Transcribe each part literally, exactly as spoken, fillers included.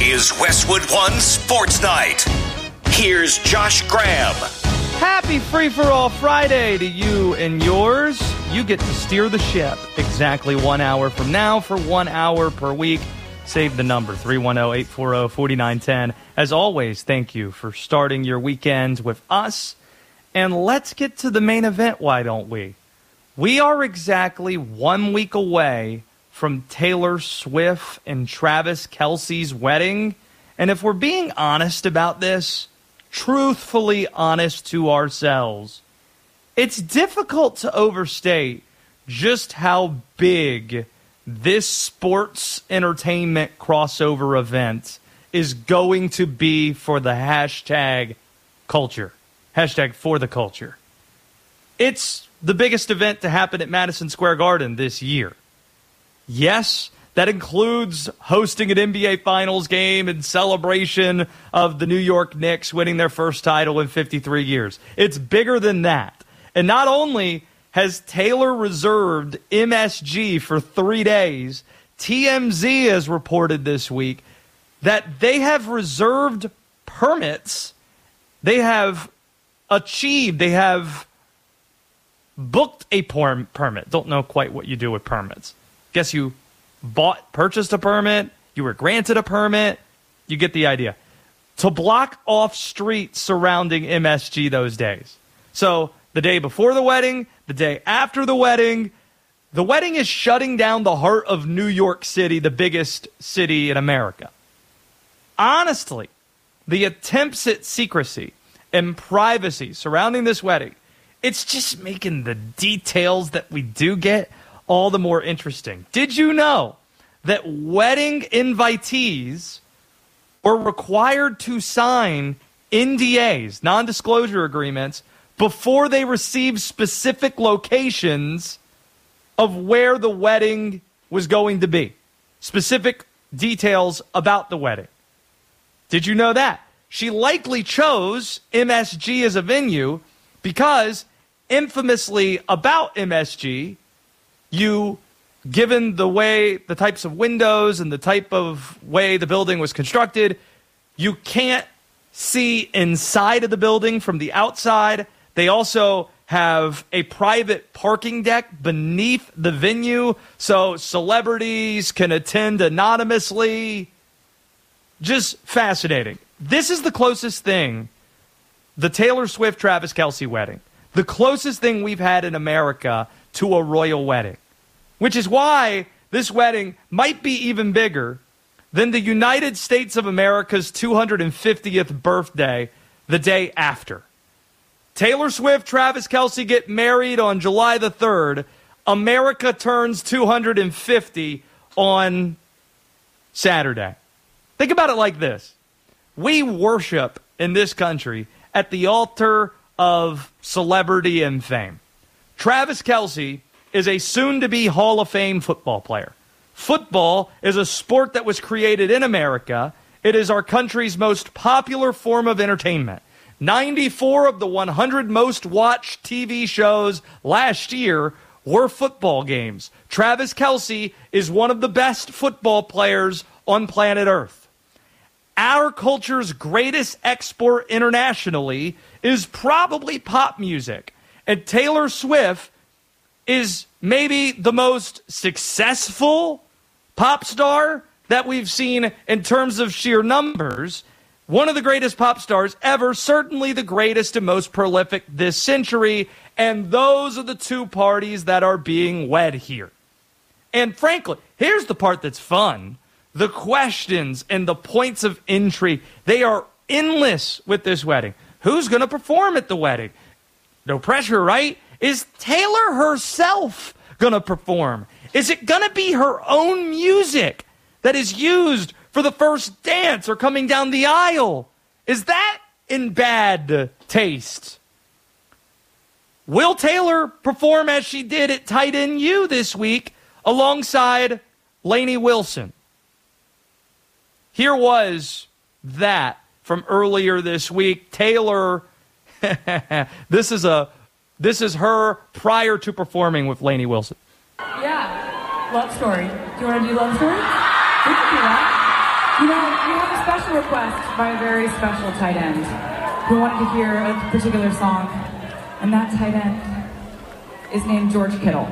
is Westwood One Sports Night. Here's Josh Graham. Happy Free-for-All Friday to you and yours. You get to steer the ship exactly one hour from now for one hour per week. Save the number, three one zero, eight four zero, four nine one zero. As always, thank you for starting your weekend with us. And let's get to the main event, why don't we? We are exactly one week away from Taylor Swift and Travis Kelce's wedding. And if we're being honest about this, truthfully honest to ourselves, it's difficult to overstate just how big this sports entertainment crossover event is going to be for the hashtag culture. Hashtag for the culture. It's the biggest event to happen at Madison Square Garden this year. Yes, that includes hosting an N B A Finals game in celebration of the New York Knicks winning their first title in fifty-three years. It's bigger than that. And not only has Taylor reserved M S G for three days, T M Z has reported this week that they have reserved permits. They have achieved, they have booked a per- permit. Don't know quite what you do with permits. Guess you bought, purchased a permit, you were granted a permit, you get the idea. To block off streets surrounding M S G those days. So the day before the wedding, the day after the wedding, the wedding is shutting down the heart of New York City, the biggest city in America. Honestly, the attempts at secrecy and privacy surrounding this wedding, it's just making the details that we do get all the more interesting. Did you know that wedding invitees were required to sign N D As, non-disclosure agreements, before they received specific locations of where the wedding was going to be? Specific details about the wedding. Did you know that? She likely chose M S G as a venue because, infamously about M S G, you, given the way, the types of windows and the type of way the building was constructed, you can't see inside of the building from the outside. They also have a private parking deck beneath the venue, so celebrities can attend anonymously. Just fascinating. This is the closest thing, the Taylor Swift-Travis Kelce wedding, the closest thing we've had in America to a royal wedding, which is why this wedding might be even bigger than the United States of America's two hundred fiftieth birthday the day after. Taylor Swift, Travis Kelce get married on July the third. America turns two hundred fifty on Saturday. Think about it like this. We worship in this country at the altar of celebrity and fame. Travis Kelce is a soon-to-be Hall of Fame football player. Football is a sport that was created in America. It is our country's most popular form of entertainment. ninety-four of the one hundred most watched T V shows last year were football games. Travis Kelce is one of the best football players on planet Earth. Our culture's greatest export internationally is probably pop music. And Taylor Swift is maybe the most successful pop star that we've seen in terms of sheer numbers. One of the greatest pop stars ever, certainly the greatest and most prolific this century. And those are the two parties that are being wed here. And frankly, here's the part that's fun. The questions and the points of intrigue, they are endless with this wedding. Who's going to perform at the wedding? No pressure, right? Is Taylor herself going to perform? Is it going to be her own music that is used for the first dance or coming down the aisle? Is that in bad taste? Will Taylor perform as she did at Tight End U this week alongside Lainey Wilson? Here was that from earlier this week. Taylor, this is a this is her prior to performing with Lainey Wilson. Yeah, love story. Do you want to do love story? We can do that. You know, we have this request by a very special tight end who wanted to hear a particular song, and that tight end is named George Kittle.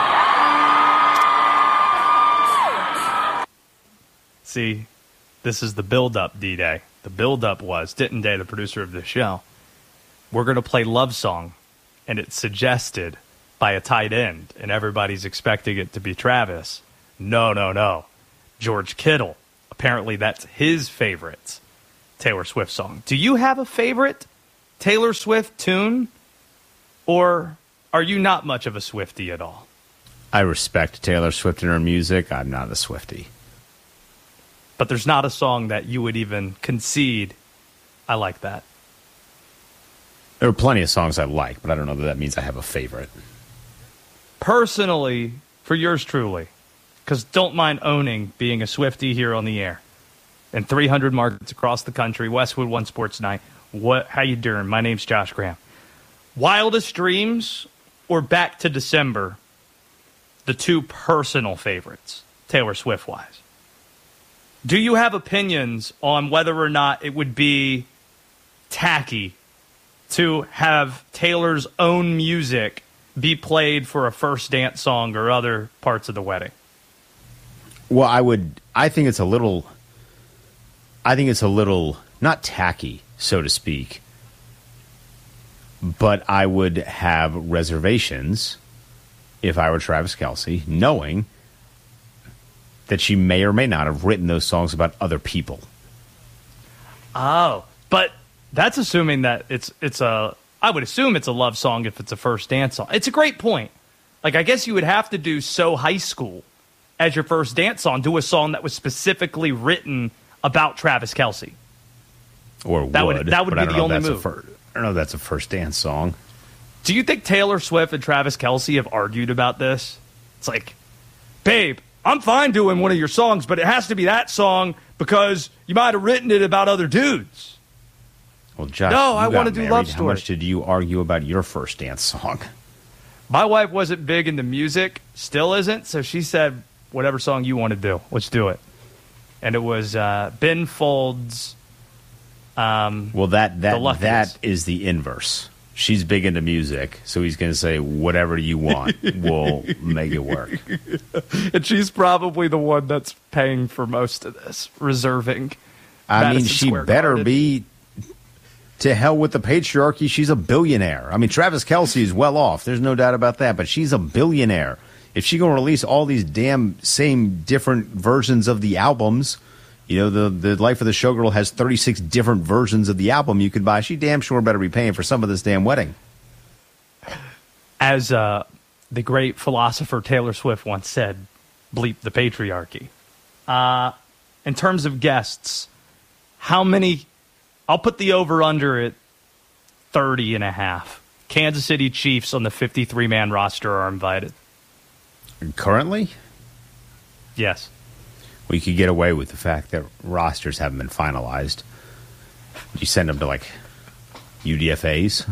See, this is the build-up, D-Day. The build-up was, Ditton Day, the producer of the show, we're going to play Love Song, and it's suggested by a tight end, and everybody's expecting it to be Travis. No, no, no. George Kittle. Apparently that's his favorite Taylor Swift song. Do you have a favorite Taylor Swift tune, or are you not much of a Swiftie at all? I respect Taylor Swift and her music. I'm not a Swiftie. But there's not a song that you would even concede, I like that. There are plenty of songs I like, but I don't know that that means I have a favorite. Personally, for yours truly, because don't mind owning being a Swiftie here on the air. In three hundred markets across the country, Westwood One Sports Night. What? How you doing? My name's Josh Graham. Wildest Dreams or Back to December, the two personal favorites, Taylor Swift-wise. Do you have opinions on whether or not it would be tacky to have Taylor's own music be played for a first dance song or other parts of the wedding? Well, I would. I think it's a little. I think it's a little not tacky, so to speak. But I would have reservations if I were Travis Kelce, knowing that she may or may not have written those songs about other people. Oh, but that's assuming that it's it's a. I would assume it's a love song if it's a first dance song. It's a great point. Like, I guess you would have to do So High School as your first dance song. Do a song that was specifically written about Travis Kelce. Or that would, would that would be the only move. Fir- I don't know if that's a first dance song. Do you think Taylor Swift and Travis Kelce have argued about this? It's like, babe, I'm fine doing one of your songs, but it has to be that song because you might have written it about other dudes. Well, Josh, no, I want to do married. Love Story. How much did you argue about your first dance song? My wife wasn't big into music, still isn't, so she said, whatever song you want to do, let's do it. And it was uh, Ben Folds. Um, well, that that that is the inverse. She's big into music, so he's going to say, whatever you want, we'll make it work. And she's probably the one that's paying for most of this, reserving. I Madison mean, she Square better Garden. be. To hell with the patriarchy. She's a billionaire. I mean, Travis Kelce is well off. There's no doubt about that. But she's a billionaire. If she going to release all these damn same different versions of the albums, you know, the, the Life of the Showgirl has thirty-six different versions of the album you could buy. She damn sure better be paying for some of this damn wedding. As uh, the great philosopher Taylor Swift once said, bleep the patriarchy. Uh, in terms of guests, how many... I'll put the over-under at thirty and a half. Kansas City Chiefs on the fifty-three man roster are invited. Currently? Yes. Well, you could get away with the fact that rosters haven't been finalized. You send them to, like, U D F As?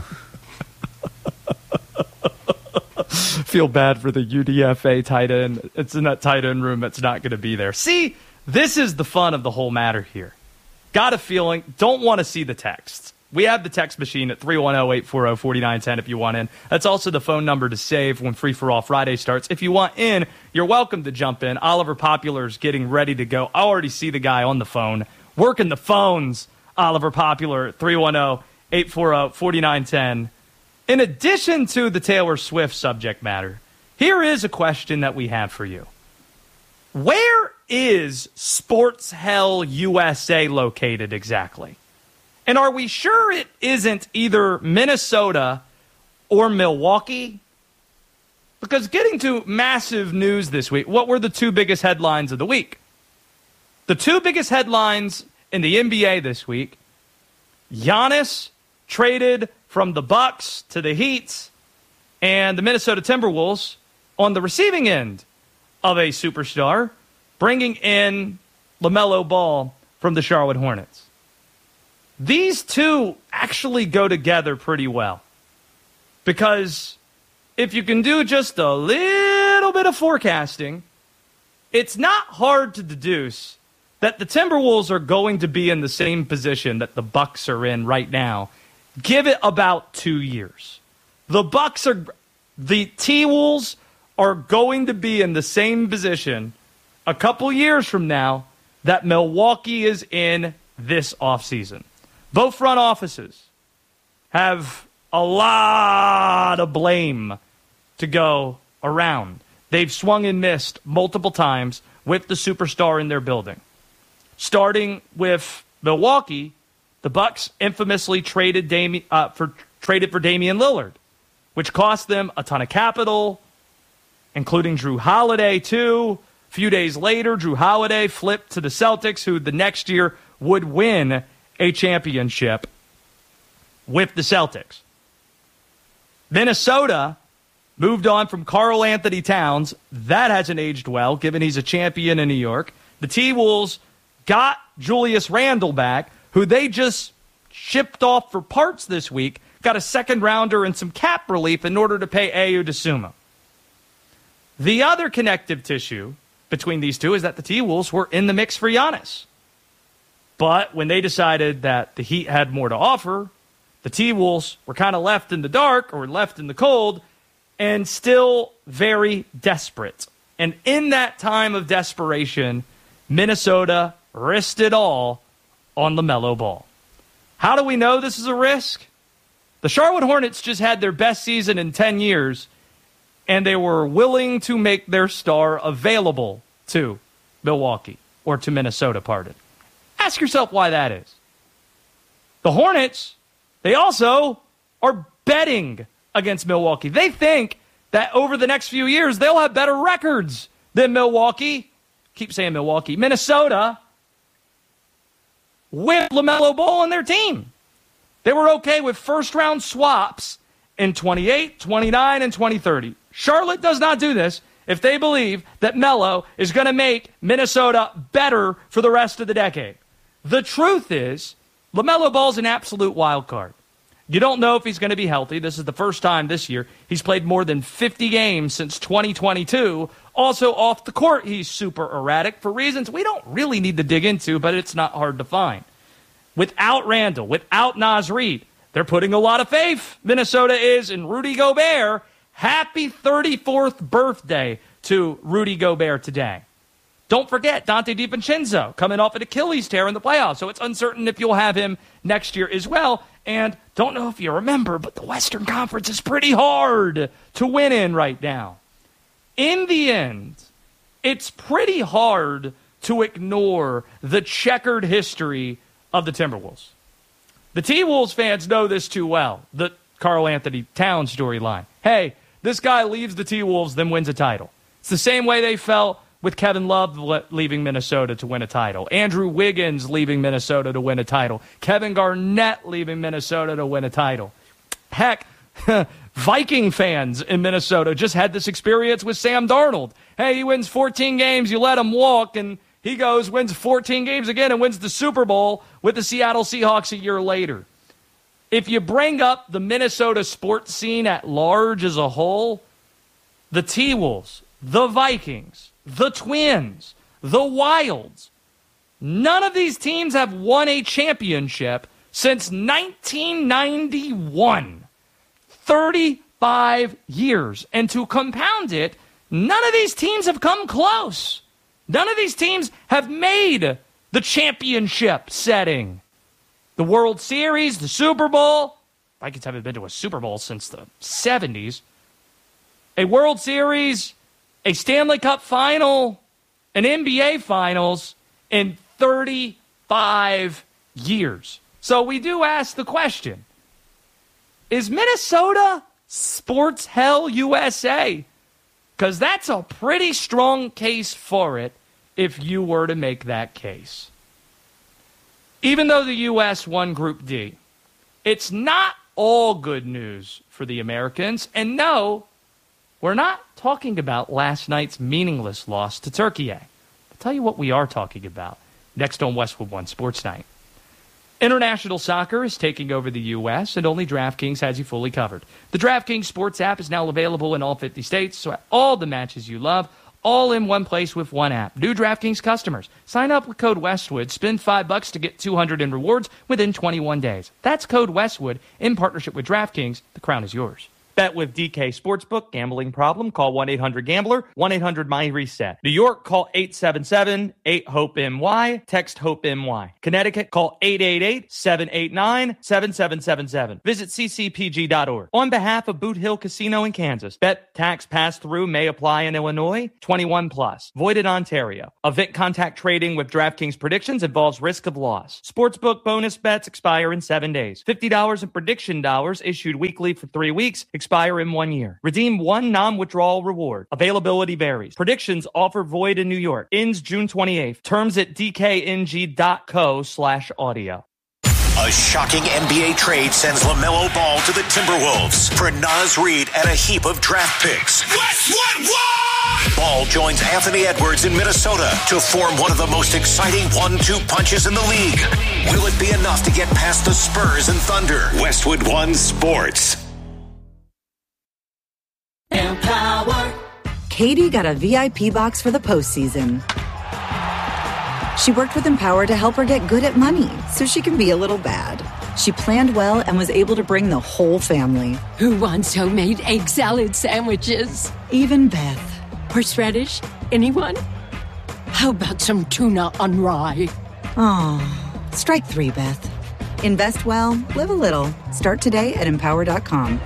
Feel bad for the U D F A tight end. It's in that tight end room that's not going to be there. See, this is the fun of the whole matter here. Got a feeling, don't want to see the texts. We have the text machine at three one zero, eight four zero, four nine one zero if you want in. That's also the phone number to save when Free For All Friday starts. If you want in, you're welcome to jump in. Oliver Popular's getting ready to go. I already see the guy on the phone. Working the phones, Oliver Popular, three one zero, eight four zero, four nine one zero. In addition to the Taylor Swift subject matter, here is a question that we have for you. Where is Sports Hell U S A located exactly? And are we sure it isn't either Minnesota or Milwaukee? Because getting to massive news this week, what were the two biggest headlines of the week? The two biggest headlines in the N B A this week, Giannis traded from the Bucks to the Heat, and the Minnesota Timberwolves on the receiving end of a superstar, bringing in LaMelo Ball from the Charlotte Hornets. These two actually go together pretty well. Because if you can do just a little bit of forecasting, it's not hard to deduce that the Timberwolves are going to be in the same position that the Bucks are in right now. Give it about two years. The Bucks are, the T-Wolves are going to be in the same position a couple years from now that Milwaukee is in this offseason. Both front offices have a lot of blame to go around. They've swung and missed multiple times with the superstar in their building. Starting with Milwaukee, the Bucks infamously traded Dami- uh, for traded for Damian Lillard, which cost them a ton of capital, including Drew Holiday, too. A few days later, Drew Holiday flipped to the Celtics, who the next year would win a championship with the Celtics. Minnesota moved on from Karl Anthony Towns. That hasn't aged well, given he's a champion in New York. The T-Wolves got Julius Randle back, who they just shipped off for parts this week, got a second rounder and some cap relief in order to pay Ayo Dosunmu. The other connective tissue between these two is that the T-Wolves were in the mix for Giannis. But when they decided that the Heat had more to offer, the T-Wolves were kind of left in the dark or left in the cold and still very desperate. And in that time of desperation, Minnesota risked it all on LaMelo Ball. How do we know this is a risk? The Charlotte Hornets just had their best season in ten years, and they were willing to make their star available to Milwaukee, or to Minnesota, pardon. Ask yourself why that is. The Hornets, they also are betting against Milwaukee. They think that over the next few years, they'll have better records than Milwaukee. Keep saying Milwaukee. Minnesota, with LaMelo Ball on their team. They were okay with first-round swaps in twenty-eight, twenty-nine, and twenty thirty. Charlotte does not do this if they believe that Melo is going to make Minnesota better for the rest of the decade. The truth is, LaMelo Ball's an absolute wild card. You don't know if he's going to be healthy. This is the first time this year. He's played more than fifty games since twenty twenty-two. Also, off the court, he's super erratic for reasons we don't really need to dig into, but it's not hard to find. Without Randall, without Naz Reid, they're putting a lot of faith, Minnesota is, in Rudy Gobert. Happy thirty-fourth birthday to Rudy Gobert today. Don't forget Dante DiVincenzo coming off an Achilles tear in the playoffs, so it's uncertain if you'll have him next year as well. And don't know if you remember, but the Western Conference is pretty hard to win in right now. In the end, it's pretty hard to ignore the checkered history of the Timberwolves. The T-Wolves fans know this too well, the Karl Anthony Towns storyline. Hey, this guy leaves the T-Wolves, then wins a title. It's the same way they felt with Kevin Love leaving Minnesota to win a title. Andrew Wiggins leaving Minnesota to win a title. Kevin Garnett leaving Minnesota to win a title. Heck, Viking fans in Minnesota just had this experience with Sam Darnold. Hey, he wins fourteen games, you let him walk, and he goes, wins fourteen games again, and wins the Super Bowl with the Seattle Seahawks a year later. If you bring up the Minnesota sports scene at large as a whole, the T-Wolves, the Vikings, the Twins, the Wilds, none of these teams have won a championship since nineteen ninety-one. thirty-five years. And to compound it, none of these teams have come close. None of these teams have made the championship setting. The World Series, the Super Bowl. Vikings haven't been to a Super Bowl since the seventies. A World Series, a Stanley Cup final, an N B A Finals in thirty-five years. So we do ask the question, is Minnesota sports hell U S A? Because that's a pretty strong case for it if you were to make that case. Even though the U S won Group D, it's not all good news for the Americans. And no, we're not talking about last night's meaningless loss to Turkey. I'll tell you what we are talking about next on Westwood One Sports Night. International soccer is taking over the U S, and only DraftKings has you fully covered. The DraftKings Sports app is now available in all fifty states, so all the matches you love, all in one place with one app. New DraftKings customers, sign up with code Westwood, spend five bucks to get two hundred in rewards within twenty-one days. That's code Westwood in partnership with DraftKings. The crown is yours. Bet with D K Sportsbook. Gambling problem? Call one eight hundred gambler, one eight hundred my reset. New York, call eight seven seven, eight hope M Y. Text HOPE-M-Y. Connecticut, call eight eight eight, seven eight nine, seven seven seven seven. Visit c c p g dot org. On behalf of Boot Hill Casino in Kansas, bet tax pass-through may apply in Illinois. twenty-one plus. Void in Ontario. Event contact trading with DraftKings predictions involves risk of loss. Sportsbook bonus bets expire in seven days. fifty dollars in prediction dollars issued weekly for three weeks. Expire in one year. Redeem one non-withdrawal reward. Availability varies. Predictions offer void in New York. Ends June twenty-eighth. Terms at dkng.co slash audio. A shocking N B A trade sends LaMelo Ball to the Timberwolves for Naz Reid and a heap of draft picks. Westwood One! Ball joins Anthony Edwards in Minnesota to form one of the most exciting one two punches in the league. Will it be enough to get past the Spurs and Thunder? Westwood One Sports. Empower. Katie got a V I P box for the postseason. She worked with Empower to help her get good at money so she can be a little bad. She planned well and was able to bring the whole family. Who wants homemade egg salad sandwiches? Even Beth. Horseradish? Anyone? How about some tuna on rye? Oh, strike three, Beth. Invest well, live a little. Start today at empower dot com.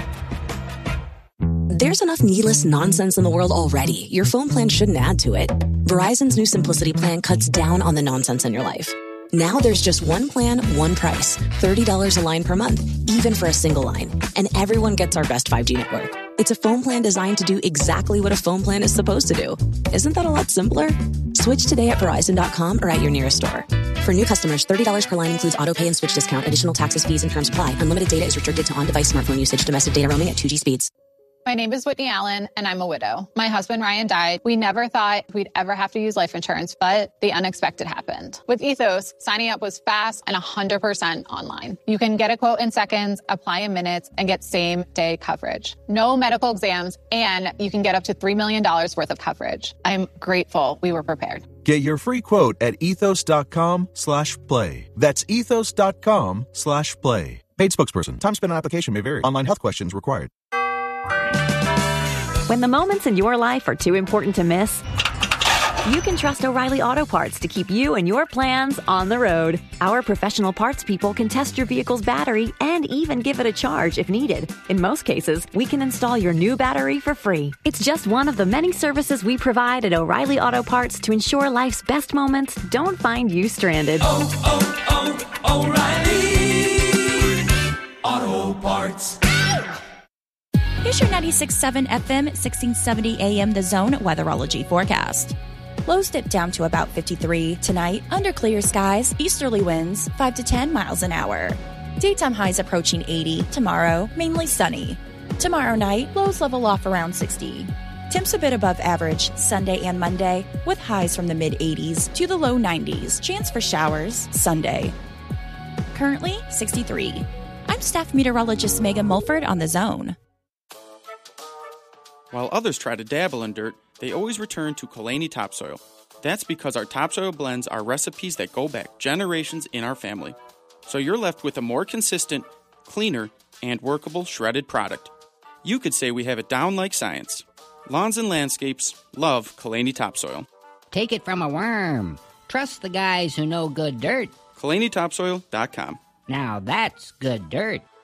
There's enough needless nonsense in the world already. Your phone plan shouldn't add to it. Verizon's new Simplicity plan cuts down on the nonsense in your life. Now there's just one plan, one price. thirty dollars a line per month, even for a single line. And everyone gets our best five G network. It's a phone plan designed to do exactly what a phone plan is supposed to do. Isn't that a lot simpler? Switch today at Verizon dot com or at your nearest store. For new customers, thirty dollars per line includes auto pay and switch discount. Additional taxes, fees, and terms apply. Unlimited data is restricted to on-device smartphone usage. Domestic data roaming at two G speeds. My name is Whitney Allen, and I'm a widow. My husband, Ryan, died. We never thought we'd ever have to use life insurance, but the unexpected happened. With Ethos, signing up was fast and one hundred percent online. You can get a quote in seconds, apply in minutes, and get same-day coverage. No medical exams, and you can get up to three million dollars worth of coverage. I'm grateful we were prepared. Get your free quote at ethos.com slash play. That's ethos.com slash play. Paid spokesperson. Time spent on application may vary. Online health questions required. When the moments in your life are too important to miss, you can trust O'Reilly Auto Parts to keep you and your plans on the road. Our professional parts people can test your vehicle's battery and even give it a charge if needed. In most cases, we can install your new battery for free. It's just one of the many services we provide at O'Reilly Auto Parts to ensure life's best moments don't find you stranded. Oh, oh, oh, O'Reilly Auto Parts. Here's your ninety-six point seven F M, sixteen seventy A M The Zone weatherology forecast. Lows dip down to about fifty-three. Tonight, under clear skies, easterly winds, five to ten miles an hour. Daytime highs approaching eighty. Tomorrow, mainly sunny. Tomorrow night, lows level off around sixty. Temps a bit above average Sunday and Monday, with highs from the mid-eighties to the low nineties. Chance for showers Sunday. Currently, sixty-three. I'm staff meteorologist Megan Mulford on The Zone. While others try to dabble in dirt, they always return to Kalani Topsoil. That's because our topsoil blends are recipes that go back generations in our family. So you're left with a more consistent, cleaner, and workable shredded product. You could say we have it down like science. Lawns and landscapes love Kalani Topsoil. Take it from a worm. Trust the guys who know good dirt. Kalani Topsoil dot com. Now that's good dirt.